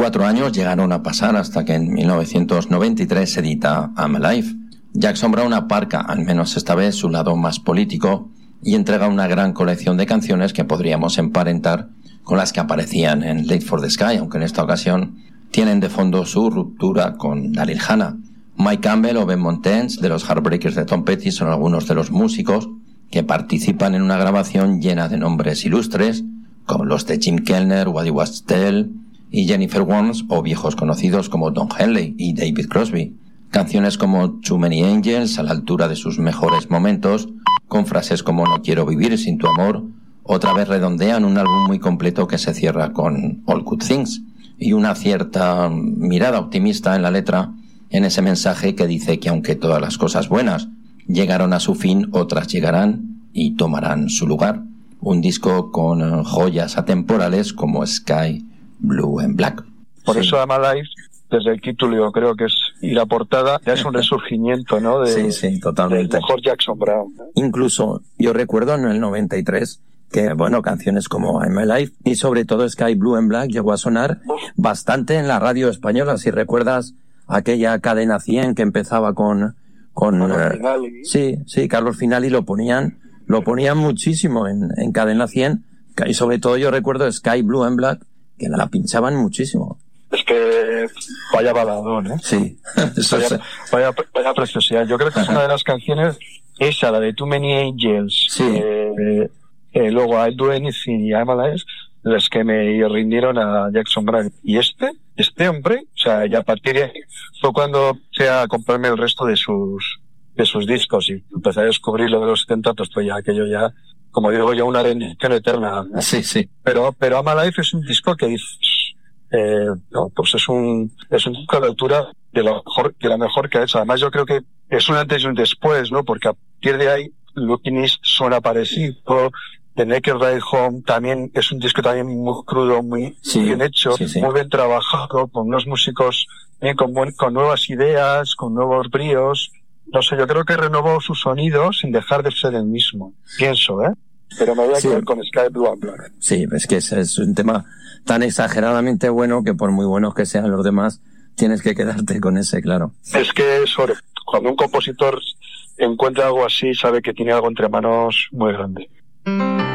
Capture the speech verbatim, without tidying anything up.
Cuatro años llegaron a pasar hasta que en mil novecientos noventa y tres se edita I'm Alive. Jackson Browne aparca, al menos esta vez, su lado más político y entrega una gran colección de canciones que podríamos emparentar con las que aparecían en Late for the Sky, aunque en esta ocasión tienen de fondo su ruptura con Daryl Hannah. Mike Campbell o Ben Montez de los Heartbreakers de Tom Petty son algunos de los músicos que participan en una grabación llena de nombres ilustres, como los de Jim Kellner, Waddy Wachtel y Jennifer Warnes, o viejos conocidos como Don Henley y David Crosby. Canciones como Too Many Angels, a la altura de sus mejores momentos, con frases como No quiero vivir sin tu amor, otra vez redondean un álbum muy completo que se cierra con All Good Things, y una cierta mirada optimista en la letra, en ese mensaje que dice que aunque todas las cosas buenas llegaron a su fin, otras llegarán y tomarán su lugar. Un disco con joyas atemporales como Sky, Blue and Black. Por sí. eso I'm Alive, desde el título yo creo que es, y la portada, ya es un resurgimiento, ¿no? De, sí, sí, totalmente. Del mejor Jackson Browne, ¿no? Incluso, yo recuerdo en el noventa y tres que, bueno, canciones como I'm Alive y sobre todo Sky, Blue and Black llegó a sonar bastante en la radio española. Si recuerdas aquella cadena cien que empezaba con... con Carlos uh, Finali. Sí, sí, Carlos Finali lo ponían, lo ponían muchísimo en, en cadena cien, y sobre todo yo recuerdo Sky, Blue and Black, que la pinchaban muchísimo. Es que vaya baladón, ¿eh? Sí. Eso vaya, es... vaya, vaya preciosidad. Yo creo que es una de las canciones, esa, la de Too Many Angels, sí. eh, eh, luego I Do Anything y I'm Alive, las que me rindieron a Jackson Browne. Y este, este hombre, o sea, ya a partir de ahí fue cuando empecé a comprarme el resto de sus, de sus discos y empecé a descubrir lo de los setenta, pues, pues ya aquello ya, como digo yo, una rendición eterna, ¿no? Sí, sí. Pero, pero I'm Alive es un disco que dices, eh, no, pues es un, es un disco de altura de lo mejor, de la mejor que ha hecho. Además yo creo que es un antes y un después, ¿no? Porque a partir de ahí, Looking East suena parecido. The Naked Ride Home también es un disco también muy crudo, muy sí, bien hecho, sí, sí. muy bien trabajado, con unos músicos bien, con, buen, con nuevas ideas, con nuevos bríos. No sé, yo creo que renovó su sonido sin dejar de ser el mismo. Pienso, ¿eh? Pero me voy a sí. quedar con Sky, Blue and Black. Sí, es que es, es un tema tan exageradamente bueno que por muy buenos que sean los demás, tienes que quedarte con ese, claro. Es que eso, cuando un compositor encuentra algo así, sabe que tiene algo entre manos muy grande.